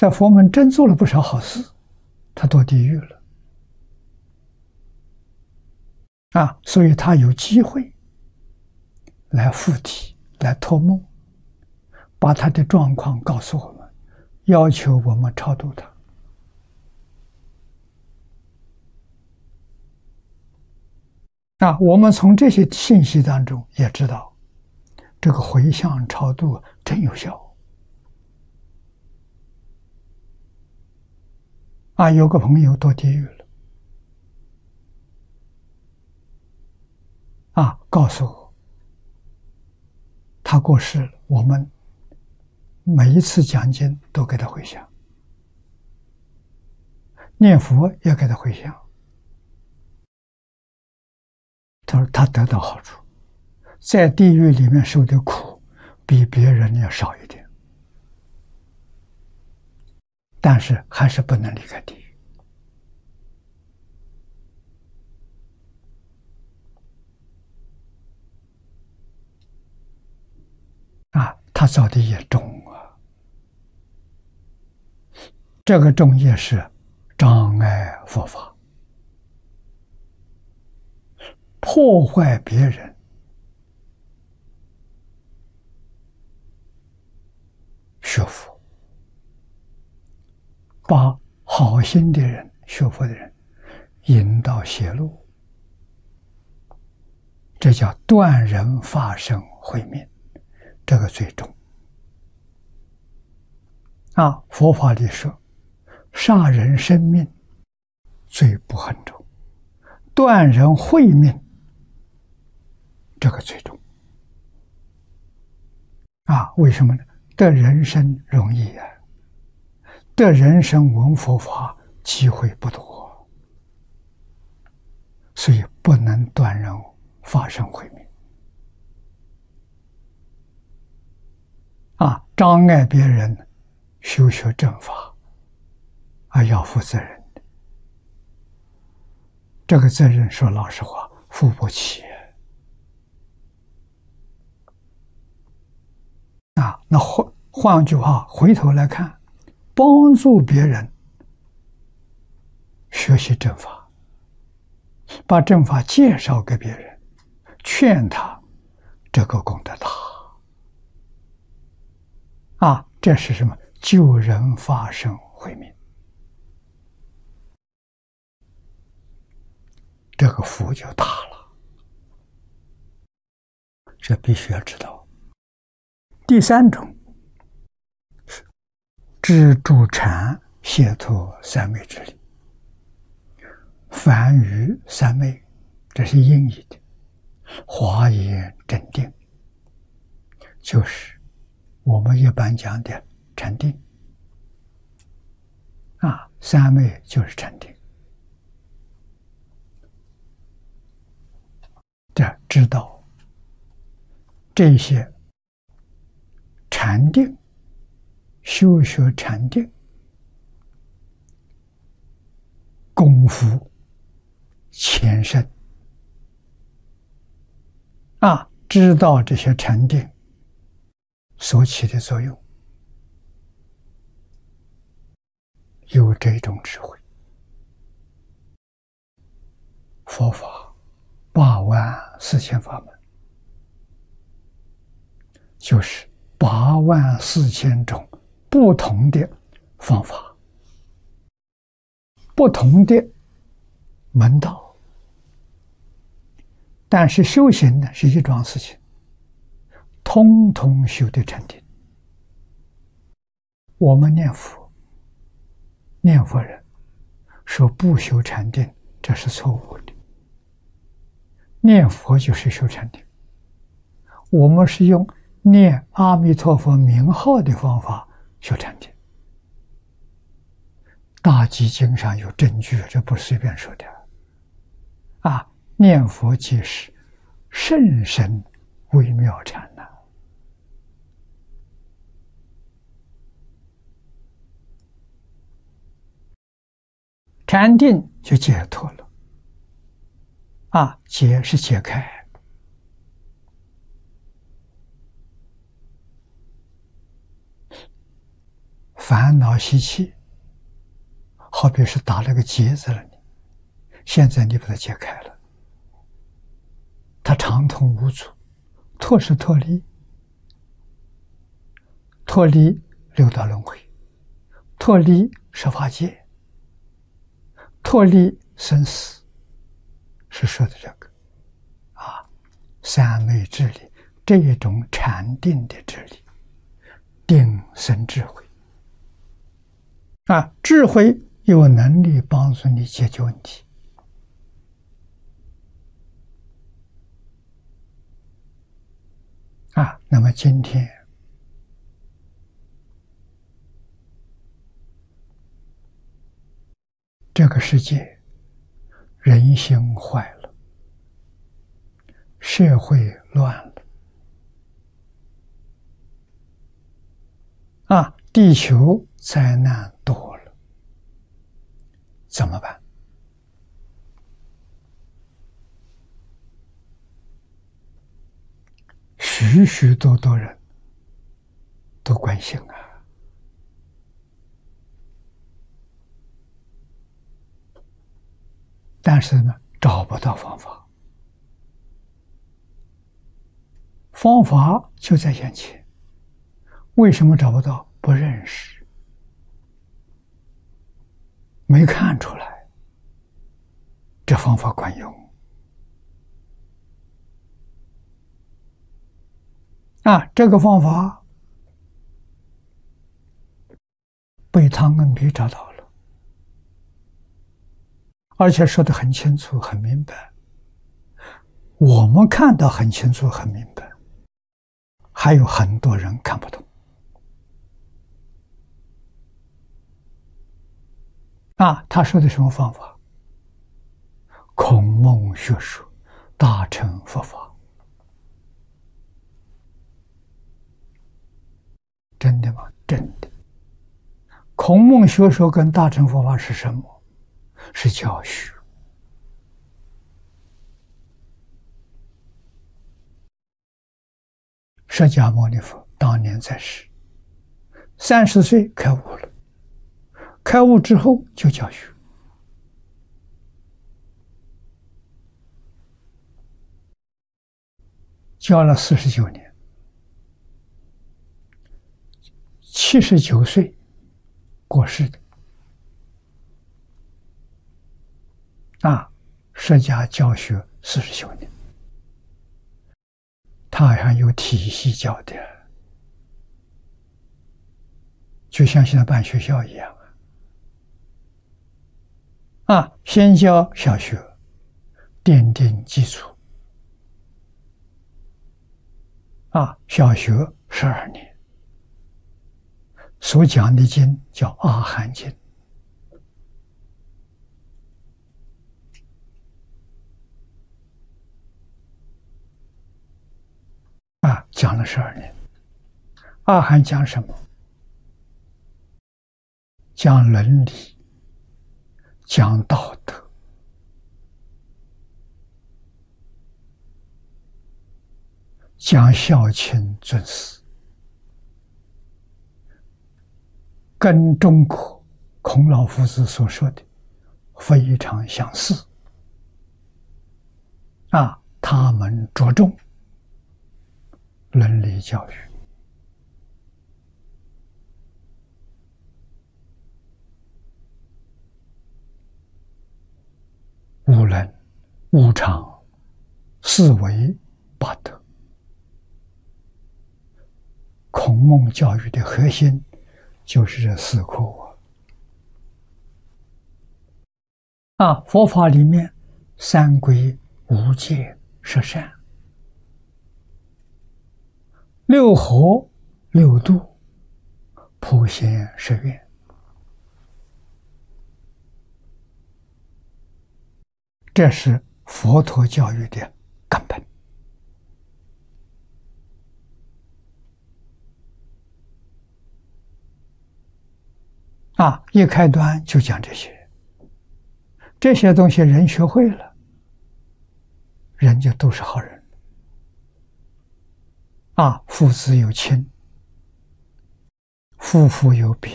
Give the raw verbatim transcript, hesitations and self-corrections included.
在佛门真做了不少好事，他堕地狱了啊，所以他有机会来附体，来托梦，把他的状况告诉我们，要求我们超度他。啊，我们从这些信息当中也知道，这个回向超度真有效。啊，有个朋友堕地狱了，啊，告诉我，他过世了，我们每一次讲经都给他回向，念佛也给他回向。他说他得到好处，在地狱里面受的苦比别人要少一点，但是还是不能离开地狱。啊，他造的业重啊，这个重业是障碍佛法，破坏别人学佛，把好心的人学佛的人引到邪路，这叫断人法身慧命，这个最重啊。佛法里说，杀人生命罪不很重，断人慧命这个最重啊。为什么呢？得人生容易啊，得人生闻佛法机会不多，所以不能断人法身慧命啊。障碍别人修学正法啊，要负责任的，这个责任说老实话负不起啊。那换换句话，回头来看，帮助别人学习正法，把正法介绍给别人，劝他，这个功德大啊。这是什么？救人法身慧命，这个福就大了，这必须要知道。第三种是知助禅解脱三昧之理，梵语三昧，这是音译的，华严正定，就是我们一般讲的禅定啊，三昧就是禅定。这知道这些禅定，修学禅定功夫前身啊，知道这些禅定所起的作用，有这种智慧。佛法八万四千法门，就是八万四千种不同的方法，不同的门道，但是修行呢是一桩事情，通通修的禅定。我们念佛，念佛人说不修禅定，这是错误的。念佛就是修禅定，我们是用念阿弥陀佛名号的方法修禅定。大集经上有证据，这不是随便说的啊！念佛即是甚深微妙禅呐、啊，禅定就解脱了啊！解是解开， 烦恼习气，好比是打了个结在了你，现在你把它解开了，它畅通无阻，脱是脱离，脱离六道轮回，脱离十法界，脱离生死，是说的这个啊，三昧智力，这一种禅定的智力，定生智慧啊，智慧有能力帮助你解决问题啊。那么今天这个世界人心坏了，社会乱了啊，地球灾难多了，怎么办？许许多多人都关心啊，但是呢，找不到方法。方法就在眼前，为什么找不到？不认识，没看出来这方法管用啊！这个方法被汤恩比找到了，而且说得很清楚很明白，我们看到很清楚很明白，还有很多人看不懂啊。他说的什么方法？孔孟学说大乘佛法。真的吗？真的。孔孟学说跟大乘佛法是什么？是教学。释迦牟尼佛当年在世，三十岁开悟了，开悟之后就教学，教了四十九年，七十九岁过世的啊，释迦教学四十九年。他好像有体系教的，就像现在办学校一样啊！啊，先教小学，奠定基础。啊，小学十二年，所讲的经叫《阿含经》。啊，讲了十二年。阿含讲什么？讲伦理，讲道德，讲孝亲尊师，跟中国孔老夫子所说的非常相似。啊，他们着重伦理教育，无能、无常、四维八德。孔孟教育的核心就是这四库啊！佛法里面三归、五戒、十善，六合、六度、普贤十愿，这是佛陀教育的根本啊！一开端就讲这些，这些东西人学会了，人就都是好人啊！父子有亲，夫妇有别，